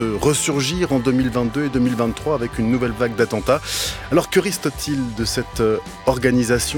ressurgir en 2022 et 2023 avec une nouvelle vague d'attentats. Alors que reste-t-il de cette organisation ?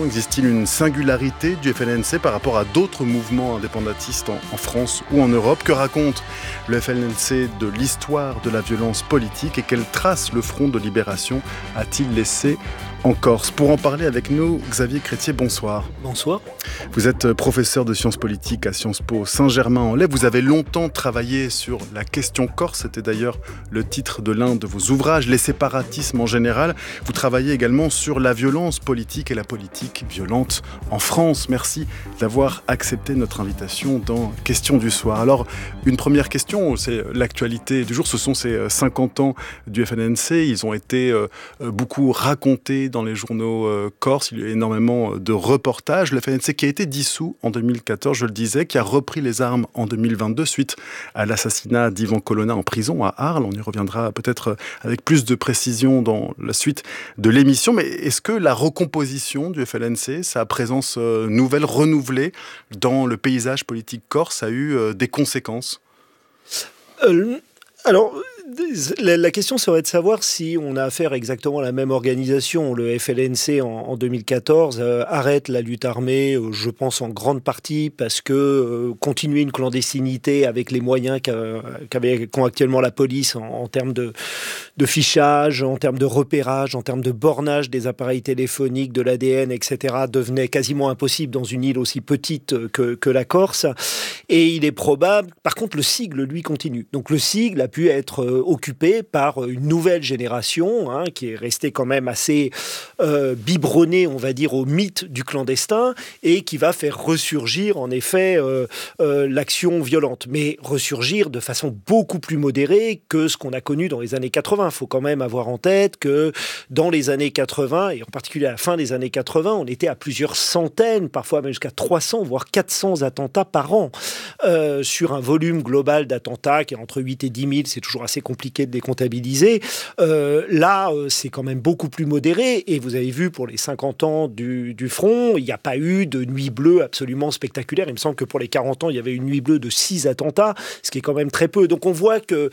Existe-t-il une singularité du FLNC par rapport à d'autres mouvements indépendantistes en France ou en Europe ? Que raconte le FLNC de l'histoire de la violence politique et quelle trace le Front de Libération a-t-il laissé en Corse ? Pour en parler avec nous, Xavier Chrétier, bonsoir. Bonsoir. Vous êtes professeur de sciences politiques à Sciences Po Saint-Germain-en-Laye. Vous avez longtemps travaillé sur la question corse. C'était d'ailleurs le titre de l'un de vos ouvrages, Les séparatismes en général. Vous travaillez également sur la violence politique et la politique violente en France. Merci d'avoir accepté notre invitation dans Questions du soir. Alors, une première question, c'est l'actualité du jour. Ce sont ces 50 ans du FLNC. Ils ont été beaucoup racontés dans les journaux corses. Il y a eu énormément de reportages. Le FLNC qui a été dissous en 2014, je le disais, qui a repris les armes en 2022 suite à l'assassinat d'Ivan Colonna en prison à Arles. On y reviendra peut-être avec plus de précision dans la suite de l'émission. Mais est-ce que la recomposition du FLNC, sa présence nouvelle, renouvelée dans le paysage politique corse a eu des conséquences ? Alors, la question serait de savoir si on a affaire exactement à la même organisation. Le FLNC en 2014 arrête la lutte armée, je pense en grande partie parce que continuer une clandestinité avec les moyens qu'ont actuellement la police en termes de fichage, en termes de repérage, en termes de bornage des appareils téléphoniques, de l'ADN, etc., devenait quasiment impossible dans une île aussi petite que la Corse. Et il est probable, par contre, le sigle, lui, continue. Donc le sigle a pu être occupé par une nouvelle génération qui est restée quand même assez biberonnée, on va dire, au mythe du clandestin et qui va faire ressurgir, en effet, l'action violente. Mais ressurgir de façon beaucoup plus modérée que ce qu'on a connu dans les années 80. Il faut quand même avoir en tête que dans les années 80, et en particulier à la fin des années 80, on était à plusieurs centaines, parfois même jusqu'à 300, voire 400 attentats par an, sur un volume global d'attentats qui est entre 8 et 10 000, c'est toujours assez compliqué de les comptabiliser. Là, c'est quand même beaucoup plus modéré, et vous avez vu pour les 50 ans du Front, il n'y a pas eu de nuit bleue absolument spectaculaire. Il me semble que pour les 40 ans, il y avait une nuit bleue de 6 attentats, ce qui est quand même très peu. Donc on voit que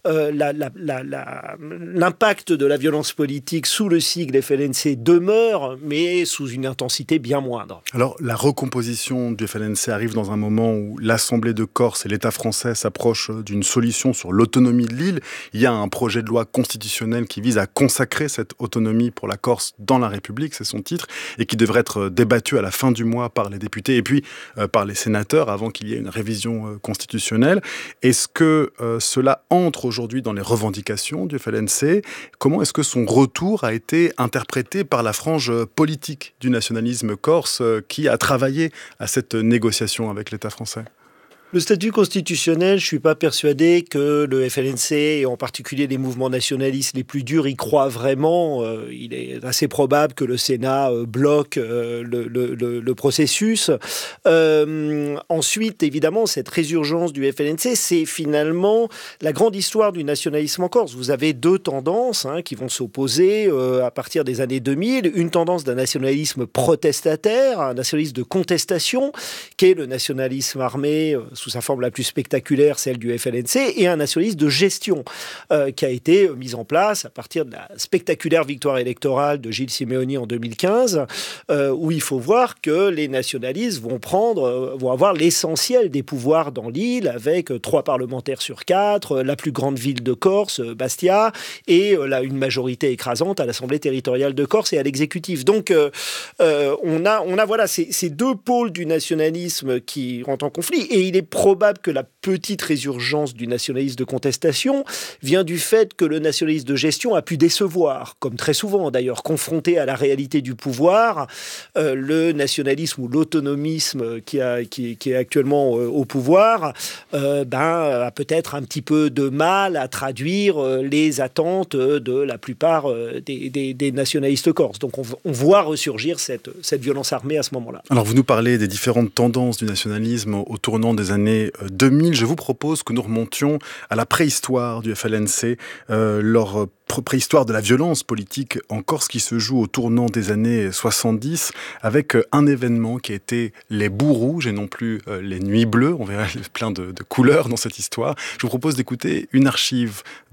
l'impact de la violence politique sous le sigle FLNC demeure, mais sous une intensité bien moindre. Alors, la recomposition du FLNC arrive dans un moment où l'Assemblée de Corse et l'État français s'approchent d'une solution sur l'autonomie de l'île. Il y a un projet de loi constitutionnelle qui vise à consacrer cette autonomie pour la Corse dans la République, c'est son titre, et qui devrait être débattu à la fin du mois par les députés et puis par les sénateurs avant qu'il y ait une révision constitutionnelle. Est-ce que cela entre aujourd'hui dans les revendications du FLNC ? Comment est-ce que son retour a été interprété par la frange politique du nationalisme corse qui a travaillé à cette négociation avec l'État français ? Le statut constitutionnel, je ne suis pas persuadé que le FLNC, et en particulier les mouvements nationalistes les plus durs, y croient vraiment. Il est assez probable que le Sénat bloque le processus. Ensuite, évidemment, cette résurgence du FLNC, c'est finalement la grande histoire du nationalisme en Corse. Vous avez deux tendances qui vont s'opposer à partir des années 2000. Une tendance d'un nationalisme protestataire, un nationalisme de contestation, qui est le nationalisme armé sous sa forme la plus spectaculaire, celle du FLNC, et un nationalisme de gestion qui a été mis en place à partir de la spectaculaire victoire électorale de Gilles Simeoni en 2015, où il faut voir que les nationalistes vont avoir l'essentiel des pouvoirs dans l'île, avec 3 parlementaires sur 4, la plus grande ville de Corse, Bastia, et une majorité écrasante à l'Assemblée territoriale de Corse et à l'exécutif. Donc, on a voilà, ces deux pôles du nationalisme qui rentrent en conflit, et il est probable que la petite résurgence du nationalisme de contestation vient du fait que le nationalisme de gestion a pu décevoir, comme très souvent d'ailleurs, confronté à la réalité du pouvoir. Le nationalisme ou l'autonomisme qui est actuellement au pouvoir a peut-être un petit peu de mal à traduire les attentes de la plupart des nationalistes corses. Donc on voit ressurgir cette violence armée à ce moment-là. Alors vous nous parlez des différentes tendances du nationalisme au tournant des années 2000. 2000, je vous propose que nous remontions à la préhistoire du FLNC, leur préhistoire de la violence politique en Corse qui se joue au tournant des années 70 avec un événement qui a été les boues rouges et non plus les nuits bleues. On verra plein de couleurs dans cette histoire. Je vous propose d'écouter une archive